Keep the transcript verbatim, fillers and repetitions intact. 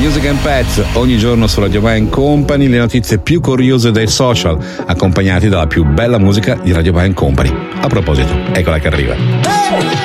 Music and Pets, ogni giorno su Radio Bye and Company, le notizie più curiose dei social, accompagnati dalla più bella musica di Radio Bye and Company. A proposito, eccola che arriva.